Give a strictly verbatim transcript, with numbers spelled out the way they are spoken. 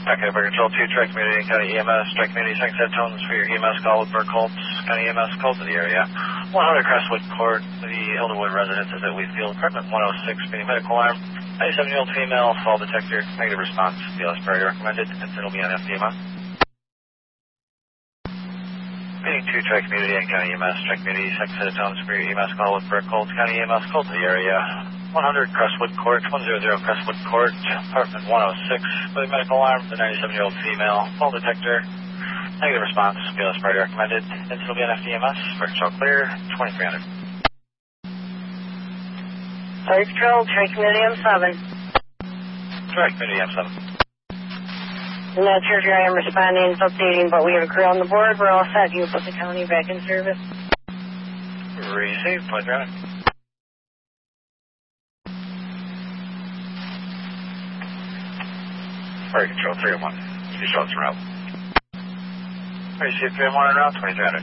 Okay, Burger Control two, Tri Community and County E M S. Tri Community, thanks head tones for your E M S call with Burke Holtz. County E M S called to the area. one hundred Crestwood Court, the Elderwood Residences at Wheatfield. Apartment one oh six, being medical alarm. ninety-seven-year-old female, fall detector, negative response. B L S priority recommended, and it'll be on F D M S. Meeting two, Tri Community and County E M S. Tri Community, thanks head tones for your E M S call with Burke Holtz. County E M S called to the area. one hundred Crestwood Court, one hundred Crestwood Court, apartment one oh six, with a medical alarm, the ninety-seven-year-old female, fall detector, negative response, B L S priority recommended, and it'll be on F D M S, Burger Control clear, twenty-three hundred. Fire Control, Tri Community M seven. Tri Community M seven. I'm not sure if I am responding, it's updating, but we have a crew on the board, we're all set, you put the county back in service. Received, twenty-three hundred. Fire Control three oh one. You show us route. Receive three oh one en route, twenty-three hundred.